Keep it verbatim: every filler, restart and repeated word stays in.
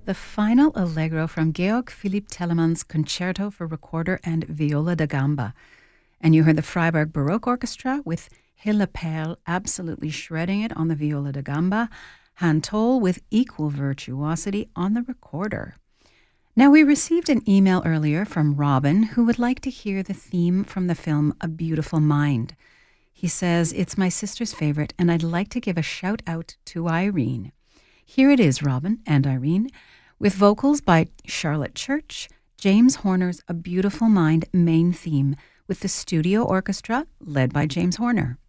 the final allegro from Georg Philipp Telemann's Concerto for Recorder and Viola da Gamba. And you heard the Freiburg Baroque Orchestra with Hille Perl absolutely shredding it on the viola da gamba, Han Toll with equal virtuosity on the recorder. Now, we received an email earlier from Robin who would like to hear the theme from the film A Beautiful Mind. He says, it's my sister's favorite and I'd like to give a shout out to Irene. Here it is, Robin and Irene, with vocals by Charlotte Church, James Horner's A Beautiful Mind main theme, with the studio orchestra led by James Horner.